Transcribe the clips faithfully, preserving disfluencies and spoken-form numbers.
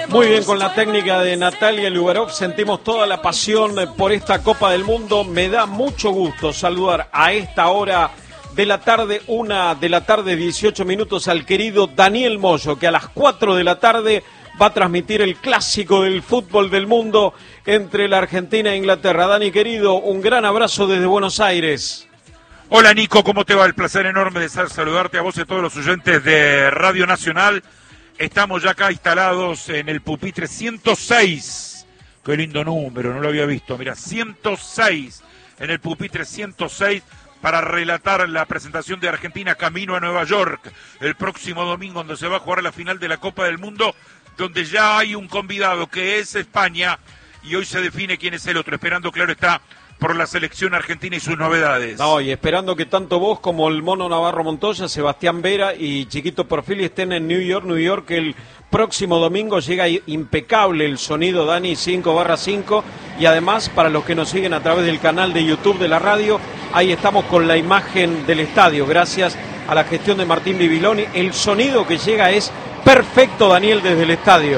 Muy bien, con la técnica de Natalia Lugarov sentimos toda la pasión por esta Copa del Mundo. Me da mucho gusto saludar a esta hora de la tarde, una de la tarde, dieciocho minutos, al querido Daniel Moyo, que a las cuatro de la tarde va a transmitir el clásico del fútbol del mundo entre la Argentina e Inglaterra. Dani, querido, un gran abrazo desde Buenos Aires. Hola, Nico, ¿cómo te va? El placer enorme de saludarte a vos y a todos los oyentes de Radio Nacional. Estamos ya acá instalados en el pupitre ciento seis. Qué lindo número, no lo había visto. Mira, ciento seis, en el pupitre ciento seis, para relatar la presentación de Argentina camino a Nueva York el próximo domingo, donde se va a jugar la final de la Copa del Mundo, donde ya hay un convidado que es España, y hoy se define quién es el otro, esperando, claro está, por la selección argentina y sus novedades. No, y esperando que tanto vos como el Mono Navarro Montoya, Sebastián Vera y Chiquito Porfili estén en New York, New York, que el próximo domingo llega impecable el sonido, Dani, cinco barra cinco, y además, para los que nos siguen a través del canal de YouTube de la radio, ahí estamos con la imagen del estadio, gracias a la gestión de Martín Bibiloni. El sonido que llega es perfecto, Daniel, desde el estadio.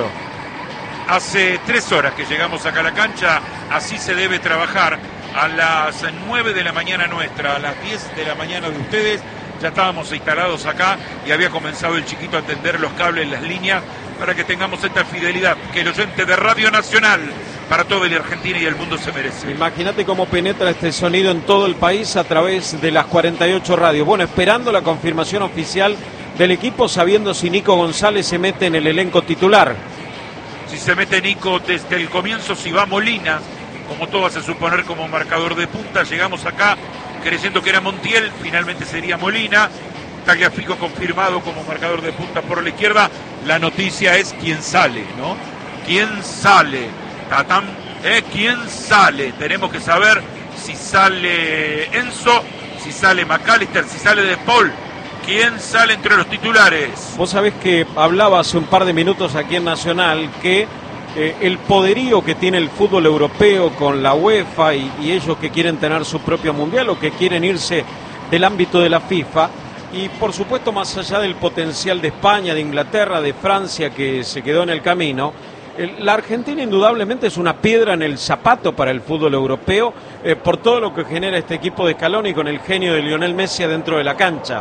Hace tres horas que llegamos acá a la cancha, así se debe trabajar. A las nueve de la mañana nuestra, a las diez de la mañana de ustedes, ya estábamos instalados acá y había comenzado el Chiquito a tender los cables, las líneas, para que tengamos esta fidelidad que el oyente de Radio Nacional para toda la Argentina y el mundo se merece. Imagínate cómo penetra este sonido en todo el país a través de las cuarenta y ocho radios. Bueno, esperando la confirmación oficial del equipo, sabiendo si Nico González se mete en el elenco titular. Si se mete Nico desde el comienzo, si va Molina, como todo hace suponer, como marcador de punta. Llegamos acá creyendo que era Montiel, finalmente sería Molina. Tagliafico confirmado como marcador de punta por la izquierda. La noticia es quién sale, ¿no? ¿Quién sale? Tatán, ¿eh? ¿Quién sale? Tenemos que saber si sale Enzo, si sale McAllister, si sale De Paul. ¿Quién sale entre los titulares? Vos sabés que hablaba hace un par de minutos aquí en Nacional que Eh, el poderío que tiene el fútbol europeo con la UEFA y, y ellos que quieren tener su propio mundial o que quieren irse del ámbito de la FIFA, y por supuesto más allá del potencial de España, de Inglaterra, de Francia, que se quedó en el camino, eh, la Argentina indudablemente es una piedra en el zapato para el fútbol europeo, eh, por todo lo que genera este equipo de Scaloni con el genio de Lionel Messi dentro de la cancha.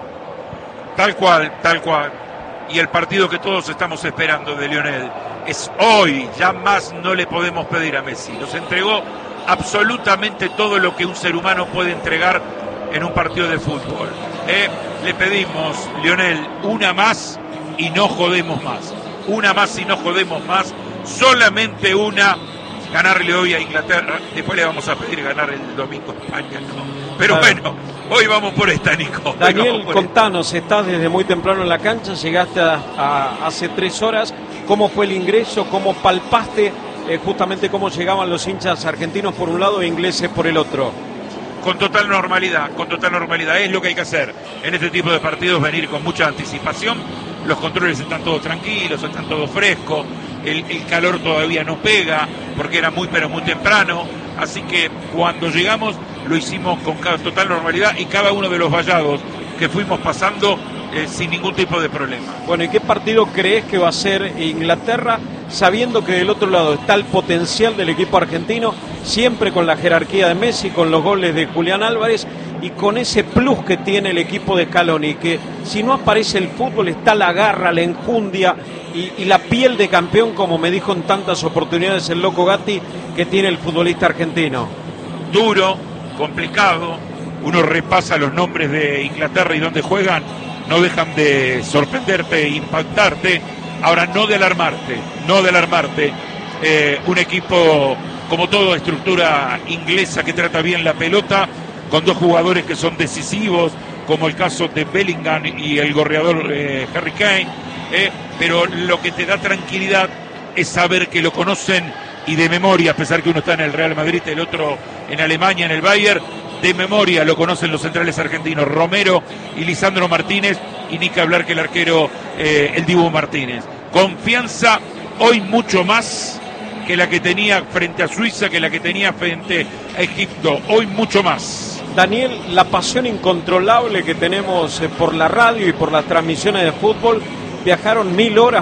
Tal cual, tal cual. Y el partido que todos estamos esperando de Lionel es hoy. Ya más no le podemos pedir a Messi. Nos entregó absolutamente todo lo que un ser humano puede entregar en un partido de fútbol. Eh, le pedimos, Lionel, una más y no jodemos más. Una más y no jodemos más. Solamente una. Ganarle hoy a Inglaterra. Después le vamos a pedir ganar el domingo a España, ¿no? Pero bueno, hoy vamos por esta, Nico. Daniel, contanos, estás desde muy temprano en la cancha, llegaste a, a, hace tres horas. ¿Cómo fue el ingreso? ¿Cómo palpaste eh, justamente cómo llegaban los hinchas argentinos por un lado e ingleses por el otro? Con total normalidad, con total normalidad. Es lo que hay que hacer en este tipo de partidos, venir con mucha anticipación. Los controles están todos tranquilos, están todos frescos. El, el calor todavía no pega porque era muy pero muy temprano. Así que cuando llegamos lo hicimos con total normalidad y cada uno de los vallados que fuimos pasando eh, sin ningún tipo de problema. Bueno, ¿y qué partido crees que va a ser Inglaterra, sabiendo que del otro lado está el potencial del equipo argentino, siempre con la jerarquía de Messi, con los goles de Julián Álvarez y con ese plus que tiene el equipo de Scaloni, que si no aparece el fútbol está la garra, la enjundia y, y la piel de campeón, como me dijo en tantas oportunidades el Loco Gatti, que tiene el futbolista argentino? Duro, complicado, uno repasa los nombres de Inglaterra y dónde juegan, no dejan de sorprenderte, impactarte. Ahora, no de alarmarte, no de alarmarte. Eh, un equipo, como toda estructura inglesa, que trata bien la pelota, con dos jugadores que son decisivos, como el caso de Bellingham y el goleador eh, Harry Kane. Eh, pero lo que te da tranquilidad es saber que lo conocen y de memoria, a pesar que uno está en el Real Madrid, el otro en Alemania, en el Bayern, de memoria lo conocen los centrales argentinos, Romero y Lisandro Martínez, y ni que hablar que el arquero, eh, el Dibu Martínez. Confianza hoy mucho más que la que tenía frente a Suiza, que la que tenía frente a Egipto, hoy mucho más. Daniel, la pasión incontrolable que tenemos por la radio y por las transmisiones de fútbol, viajaron mil horas